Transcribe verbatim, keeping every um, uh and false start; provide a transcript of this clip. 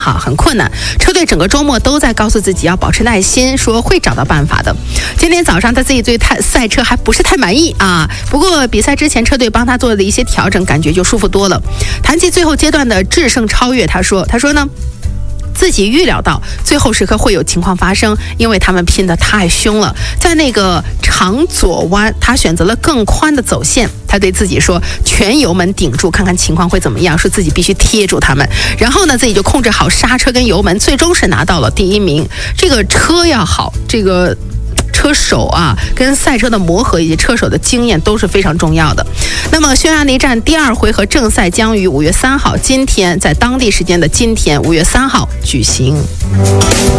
好，很困难。车队整个周末都在告诉自己要保持耐心，说会找到办法的。今天早上他自己对他赛车还不是太满意啊，不过比赛之前车队帮他做的一些调整，感觉就舒服多了。谈及最后阶段的制胜超越，他说：“他说呢。”自己预料到最后时刻会有情况发生，因为他们拼得太凶了。在那个长左弯，他选择了更宽的走线。他对自己说：“全油门顶住，看看情况会怎么样。”说自己必须贴住他们。然后呢，自己就控制好刹车跟油门，最终是拿到了第一名。这个车要好，这个车手啊，跟赛车的磨合以及车手的经验都是非常重要的。那么匈牙利站第二回合正赛将于五月三号，今天在当地时间的今天五月三号举行。